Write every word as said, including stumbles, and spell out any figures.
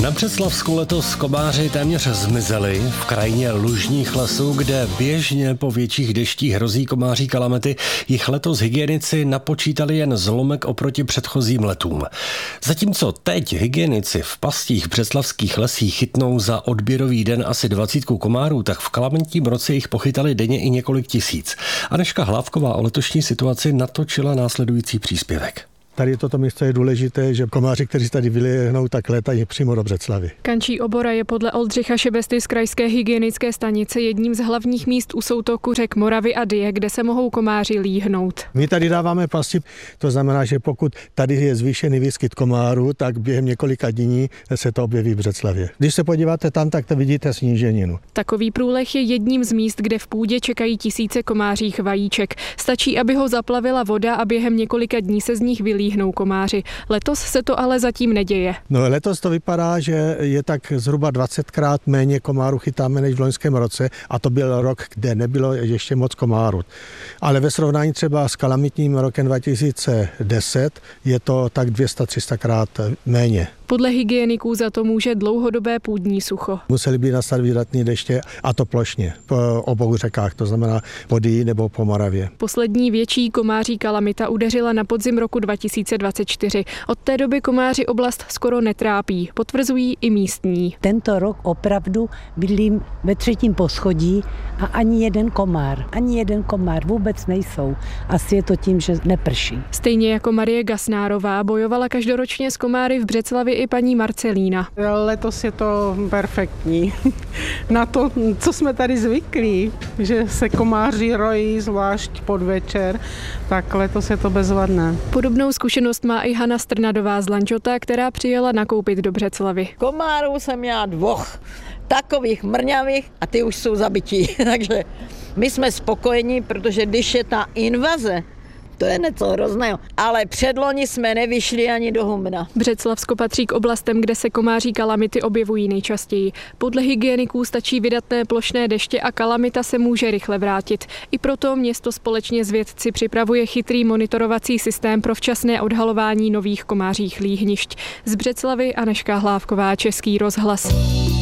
Na Břeclavsku letos komáři téměř zmizeli. V krajině lužních lesů, kde běžně po větších deštích hrozí komáří kalamity, jich letos hygienici napočítali jen zlomek oproti předchozím letům. Zatímco teď hygienici v pastích břeclavských lesích chytnou za odběrový den asi dvacítku komárů, tak v kalamitním roce jich pochytali denně i několik tisíc. Anežka Hlávková o letošní situaci natočila následující příspěvek. Tady toto místo je důležité, že komáři, kteří tady vylehnou, tak létají přímo do Břeclavy. Kančí obora je podle Oldřicha Šebesty z krajské hygienické stanice jedním z hlavních míst u soutoku řek Moravy a Dyje, kde se mohou komáři líhnout. My tady dáváme pasti, to znamená, že pokud tady je zvýšený výskyt komárů, tak během několika dní se to objeví v Břeclavě. Když se podíváte tam, tak to vidíte sníženinu. Takový průleh je jedním z míst, kde v půdě čekají tisíce komářích vajíček. Stačí, aby ho zaplavila voda a během několika dní se z nich vylí hnou komáři. Letos se to ale zatím neděje. No, letos to vypadá, že je tak zhruba dvacetkrát méně komárů chytáme než v loňském roce a to byl rok, kde nebylo ještě moc komárů. Ale ve srovnání třeba s kalamitním rokem dva tisíce deset je to tak dvě stě tři sta krát méně. Podle hygieniků za to může dlouhodobé půdní sucho. Museli by nastat výdatné deště a to plošně po obou řekách, to znamená po Dyji nebo po Moravě. Poslední větší komáří kalamita udeřila na podzim roku dva tisíce dvacet čtyři. Od té doby komáři oblast skoro netrápí, potvrzují i místní. Tento rok opravdu bydlím ve třetím poschodí a ani jeden komár, ani jeden komár vůbec nejsou. Asi je to tím, že neprší. Stejně jako Marie Gasnárová bojovala každoročně s komáry v Břeclavi i paní Marcelína. Letos je to perfektní. Na to, co jsme tady zvyklí, že se komáři rojí zvlášť podvečer, tak letos je to bezvadné. Podobnou zkušenost má i Hana Strnadová z Lanžota, která přijela nakoupit do Břeclavy. Komárů jsem měla dvoch, takových mrňavých a ty už jsou zabití. Takže my jsme spokojení, protože když je ta invaze, to je něco hrozného. Ale předloni jsme nevyšli ani do Humna. Břeclavsko patří k oblastem, kde se komáří kalamity objevují nejčastěji. Podle hygieniků stačí vydatné plošné deště a kalamita se může rychle vrátit. I proto město společně s vědci připravuje chytrý monitorovací systém pro včasné odhalování nových komářích líhnišť. Z Břeclavy Anežka Hlávková, Český rozhlas.